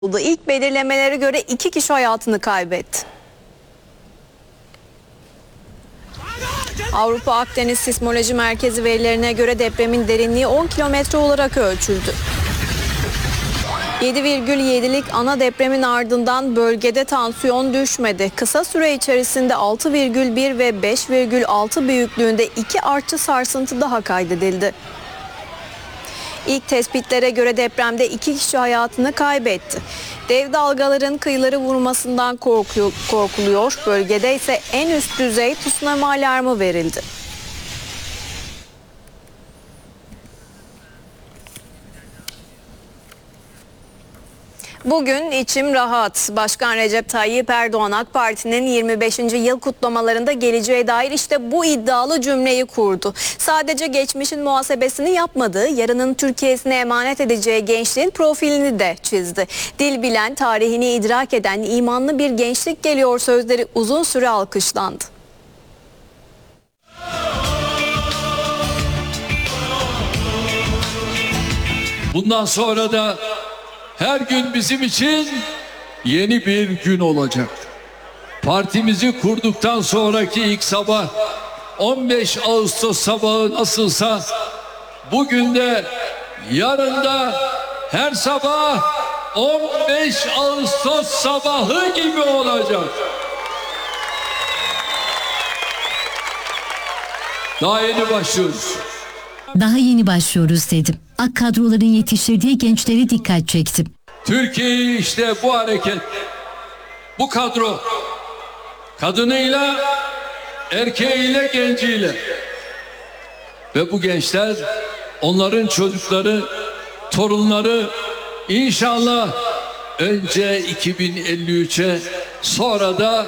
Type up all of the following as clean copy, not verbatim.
İlk belirlemelere göre 2 kişi hayatını kaybetti. Avrupa Akdeniz Sismoloji Merkezi verilerine göre depremin derinliği 10 kilometre olarak ölçüldü. 7,7'lik ana depremin ardından bölgede tansiyon düşmedi. Kısa süre içerisinde 6,1 ve 5,6 büyüklüğünde 2 artçı sarsıntı daha kaydedildi. İlk tespitlere göre depremde 2 kişi hayatını kaybetti. Dev dalgaların kıyıları vurmasından korkuluyor. Bölgede ise en üst düzey tsunami alarmı verildi. Bugün içim rahat. Başkan Recep Tayyip Erdoğan AK Parti'nin 25. yıl kutlamalarında geleceğe dair işte bu iddialı cümleyi kurdu. Sadece geçmişin muhasebesini yapmadı, yarının Türkiye'sine emanet edeceği gençliğin profilini de çizdi. Dil bilen, tarihini idrak eden, imanlı bir gençlik geliyor sözleri uzun süre alkışlandı. Bundan sonra da her gün bizim için yeni bir gün olacak. Partimizi kurduktan sonraki ilk sabah 15 Ağustos sabahı nasılsa bugün de yarın da her sabah 15 Ağustos sabahı gibi olacak. Daha yeni başlıyoruz. Daha yeni başlıyoruz dedim. AK kadroların yetiştirdiği gençlere dikkat çektim. Türkiye'yi işte bu hareket, bu kadro, kadınıyla, erkeğiyle, genciyle ve bu gençler, onların çocukları, torunları inşallah önce 2053'e sonra da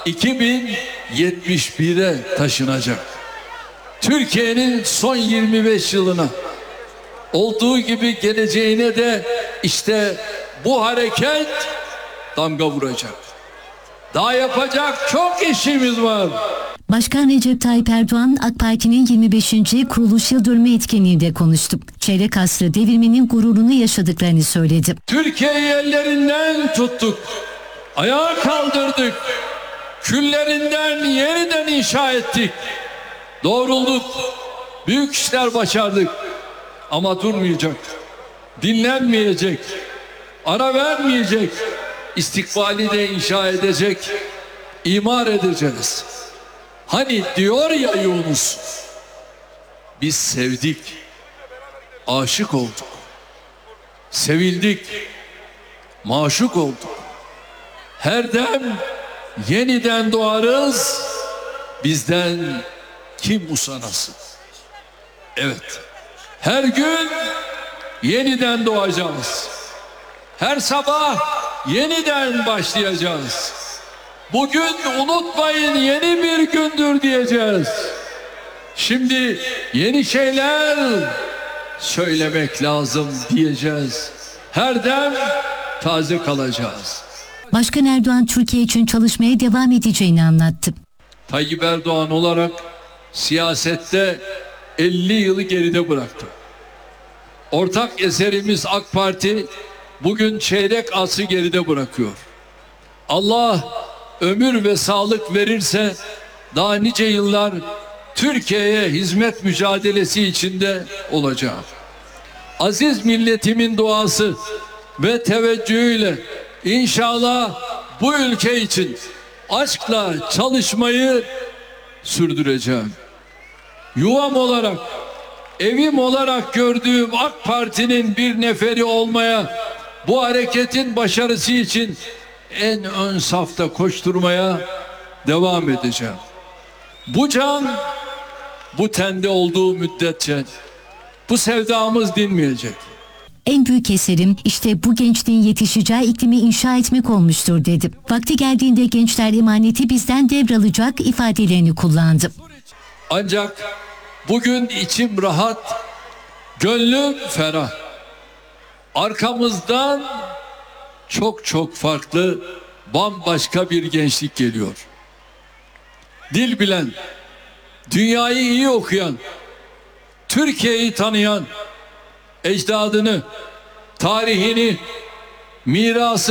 2071'e taşınacak. Türkiye'nin son 25 yılına olduğu gibi geleceğine de işte bu hareket damga vuracak. Daha yapacak çok işimiz var. Başkan Recep Tayyip Erdoğan AK Parti'nin 25. kuruluş yıl dönümü etkinliğinde konuştu. Çeyrek asrı devirmenin gururunu yaşadıklarını söyledi. Türkiye'yi ellerinden tuttuk, ayağa kaldırdık, küllerinden yeniden inşa ettik. Doğrulduk, büyük işler başardık ama durmayacak, dinlenmeyecek, ara vermeyecek, istikbali de inşa edecek, imar edeceğiz. Hani diyor ya Yunus, biz sevdik, aşık olduk, sevildik, maşuk olduk. Her dem yeniden doğarız, bizden kim usanasın? Evet, her gün yeniden doğacağız. Her sabah yeniden başlayacağız. Bugün unutmayın yeni bir gündür diyeceğiz. Şimdi yeni şeyler söylemek lazım diyeceğiz. Her dem taze kalacağız. Başkan Erdoğan Türkiye için çalışmaya devam edeceğini anlattı. Tayyip Erdoğan olarak siyasette 50 yılı geride bıraktı. Ortak eserimiz AK Parti bugün çeyrek asrı geride bırakıyor. Allah ömür ve sağlık verirse daha nice yıllar Türkiye'ye hizmet mücadelesi içinde olacağım. Aziz milletimin duası ve teveccühüyle inşallah bu ülke için aşkla çalışmayı sürdüreceğim. Yuvam olarak, evim olarak gördüğüm AK Parti'nin bir neferi olmaya, bu hareketin başarısı için en ön safta koşturmaya devam edeceğim. Bu can, bu tende olduğu müddetçe bu sevdamız dinmeyecek. En büyük eserim işte bu gençliğin yetişeceği iklimi inşa etmek olmuştur dedi. Vakti geldiğinde gençler emaneti bizden devralacak ifadelerini kullandı. Ancak bugün içim rahat, gönlüm ferah. Arkamızdan çok farklı, bambaşka bir gençlik geliyor. Dil bilen, dünyayı iyi okuyan, Türkiye'yi tanıyan, ecdadını, tarihini, mirası